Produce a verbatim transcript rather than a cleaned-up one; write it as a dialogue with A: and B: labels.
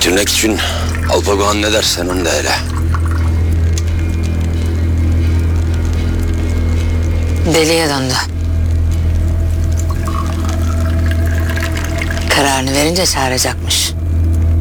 A: Bitirmek için Alpagohan ne dersen onu da hele.
B: Deliye döndü. Kararını verince çağıracakmış.